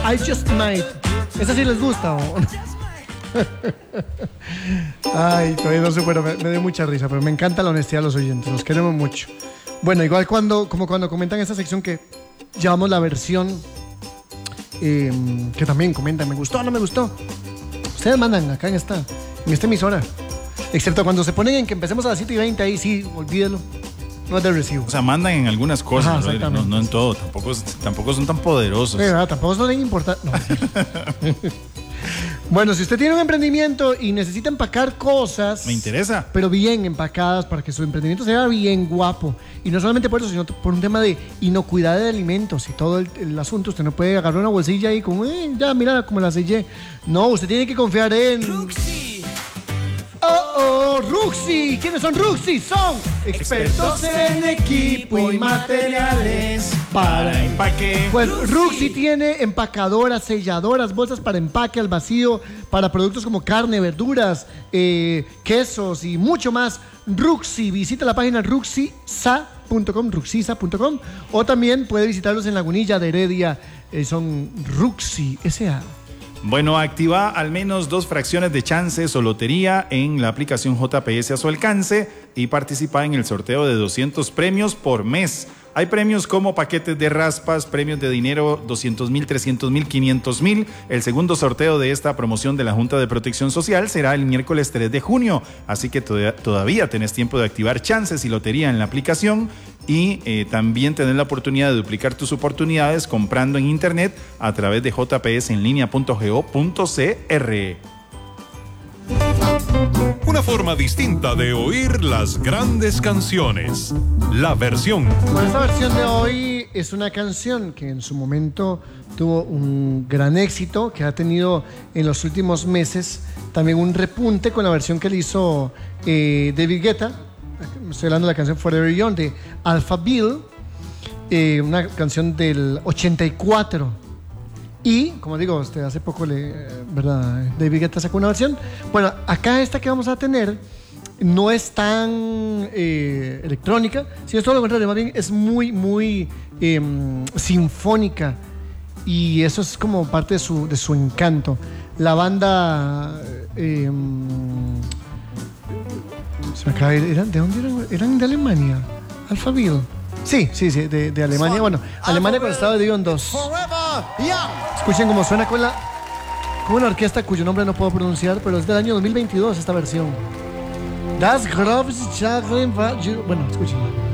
I Just Might. ¿Esa sí les gusta o no? Ay, todavía no supero, me dio mucha risa, pero me encanta la honestidad de los oyentes, los queremos mucho. Bueno, igual como cuando comentan esta sección que llevamos la versión que también comentan, ¿me gustó o no me gustó? Ustedes mandan acá en esta emisora. Excepto cuando se ponen en que empecemos a las 7:20, ahí sí, olvídelo. No es de recibo. O sea, mandan en algunas cosas, ajá, no en todo. Tampoco son tan poderosos. Tampoco son tan importantes. No. Bueno, si usted tiene un emprendimiento y necesita empacar cosas... Me interesa. Pero bien empacadas para que su emprendimiento sea bien guapo. Y no solamente por eso, sino por un tema de inocuidad de alimentos y todo el asunto. Usted no puede agarrar una bolsilla y como, ya, mira cómo la sellé. No, usted tiene que confiar en... Ruxi. Ruxi. ¿Quiénes son Ruxi? Son expertos en equipo y materiales para empaque. Pues Ruxi tiene empacadoras, selladoras, bolsas para empaque al vacío, para productos como carne, verduras, quesos y mucho más. Ruxi, visita la página ruxisa.com o también puede visitarlos en Lagunilla de Heredia. Son Ruxi S.A. Bueno, activa al menos 2 fracciones de chances o lotería en la aplicación JPS a su alcance y participa en el sorteo de 200 premios por mes. Hay premios como paquetes de raspas, premios de dinero, 200,000, 300,000, 500,000. El segundo sorteo de esta promoción de la Junta de Protección Social será el miércoles 3 de junio. Así que todavía tenés tiempo de activar chances y lotería en la aplicación y también tenés la oportunidad de duplicar tus oportunidades comprando en internet a través de jpsenlinea.go.cr. Una forma distinta de oír las grandes canciones. La versión. Bueno, esta versión de hoy es una canción que en su momento tuvo un gran éxito, que ha tenido en los últimos meses también un repunte con la versión que le hizo David Guetta. Estoy hablando de la canción Forever Young de Alphaville, una canción del 84. Y, como digo, hace poco ¿verdad? David Guetta sacó una versión. Bueno, acá esta que vamos a tener no es tan electrónica, sino es todo lo contrario, más bien es muy, muy sinfónica. Y eso es como parte de su encanto. La banda... se me acaba de ir, ¿de dónde eran? ¿Eran de Alemania? Alphaville. Sí, de Alemania. Bueno, Alemania con el estado de Dion 2. Escuchen cómo suena con una orquesta cuyo nombre no puedo pronunciar, pero es del año 2022 esta versión. Das Grobs. Bueno, escuchen.